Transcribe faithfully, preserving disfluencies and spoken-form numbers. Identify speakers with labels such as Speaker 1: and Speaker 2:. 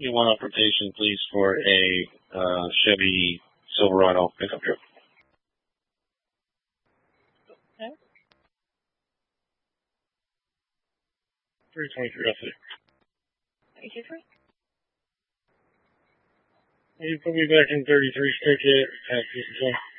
Speaker 1: You want application, please, for a uh, Chevy Silverado pickup truck.
Speaker 2: Okay.
Speaker 1: three twenty-three, that's it.
Speaker 2: Thank you, free.
Speaker 1: You put me back in thirty-three, stick it, taxes and stuff.